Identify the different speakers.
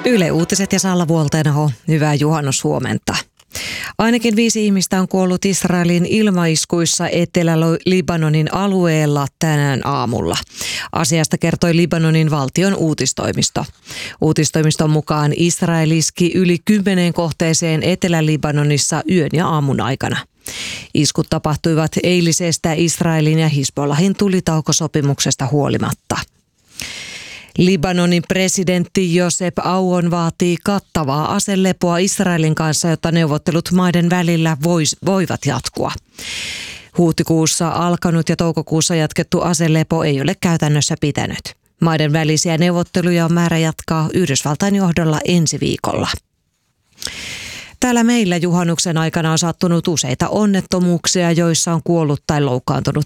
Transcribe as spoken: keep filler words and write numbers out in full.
Speaker 1: Yle Uutiset ja Salla Vuolteenaho, hyvää juhannushuomenta. Ainakin viisi ihmistä on kuollut Israelin ilmaiskuissa Etelä-Libanonin alueella tänään aamulla. Asiasta kertoi Libanonin valtion uutistoimisto. Uutistoimiston mukaan Israel iski yli kymmeneen kohteeseen Etelä-Libanonissa yön ja aamun aikana. Iskut tapahtuivat eilisestä Israelin ja Hizbollahin tulitaukosopimuksesta huolimatta. Libanonin presidentti Josep Aoun vaatii kattavaa aselepoa Israelin kanssa, jotta neuvottelut maiden välillä vois, voivat jatkua. Huhtikuussa alkanut ja toukokuussa jatkettu aselepo ei ole käytännössä pitänyt. Maiden välisiä neuvotteluja on määrä jatkaa Yhdysvaltain johdolla ensi viikolla. Täällä meillä juhannuksen aikana on sattunut useita onnettomuuksia, joissa on kuollut tai loukkaantunut